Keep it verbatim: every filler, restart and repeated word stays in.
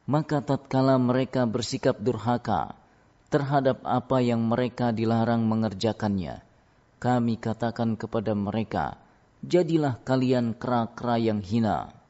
Maka tatkala mereka bersikap durhaka terhadap apa yang mereka dilarang mengerjakannya, kami katakan kepada mereka, jadilah kalian kera-kera yang hina.